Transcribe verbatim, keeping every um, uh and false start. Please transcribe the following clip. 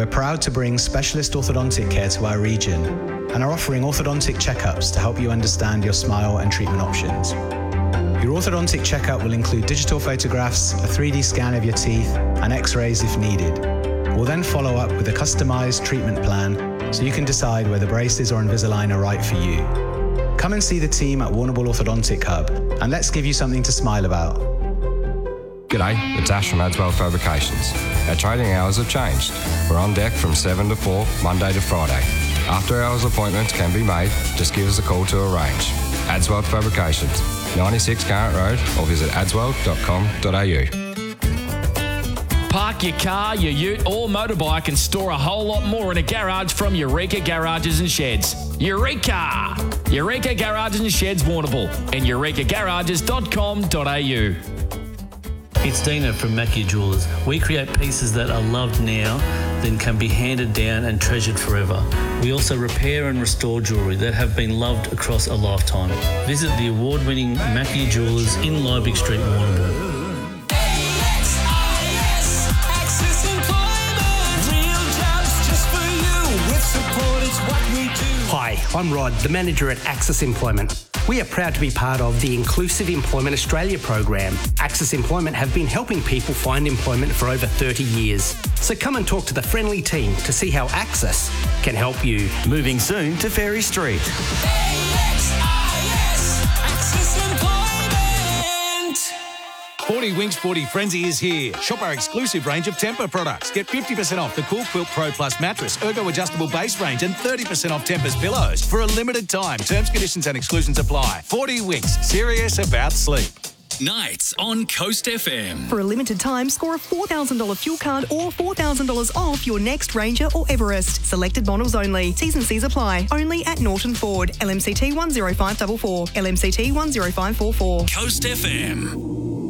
we're proud to bring specialist orthodontic care to our region and are offering orthodontic checkups to help you understand your smile and treatment options. Your orthodontic checkup will include digital photographs, a three D scan of your teeth, and x-rays if needed. We'll then follow up with a customised treatment plan so you can decide whether braces or Invisalign are right for you. Come and see the team at Warrnambool Orthodontic Hub, and let's give you something to smile about. G'day, it's Ash from Adswell Fabrications. Our trading hours have changed. We're on deck from seven to four, Monday to Friday. After hours appointments can be made, just give us a call to arrange. Adswell Fabrications, ninety-six Current Road, or visit adswell dot com dot a u. Park your car, your ute or motorbike and store a whole lot more in a garage from Eureka Garages and Sheds. Eureka! Eureka Garages and Sheds Warrnambool and eureka garages dot com dot a u. It's Dina from Mackie Jewelers. We create pieces that are loved now, then can be handed down and treasured forever. We also repair and restore jewellery that have been loved across a lifetime. Visit the award-winning Mackie Jewelers in Liebig Street, Warrnambool. Hi, I'm Rod, the manager at Access Employment. We are proud to be part of the Inclusive Employment Australia program. Access Employment have been helping people find employment for over thirty years. So come and talk to the friendly team to see how Access can help you. Moving soon to Ferry Street. Sporty Winks Sporty Frenzy is here. Shop our exclusive range of Tempur products. Get fifty percent off the Cool Quilt Pro Plus mattress, Ergo adjustable base range and thirty percent off Tempur's pillows for a limited time. Terms, conditions and exclusions apply. Forty Winks, serious about sleep. Nights on Coast F M. For a limited time, score a four thousand dollars fuel card or four thousand dollars off your next Ranger or Everest. Selected models only. T's and C's apply. Only at Norton Ford. L M C T one zero five four four. L M C T one zero five four four. Coast F M.